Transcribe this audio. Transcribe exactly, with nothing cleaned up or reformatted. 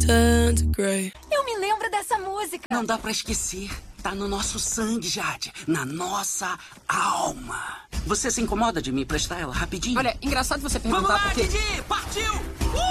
turn to grey. Eu me lembro dessa música. Não dá pra esquecer. Tá no nosso sangue, Jade. Na nossa alma. Você se incomoda de me emprestar ela rapidinho? Olha, engraçado você perguntar Vamos lá, porque... Didi! Partiu!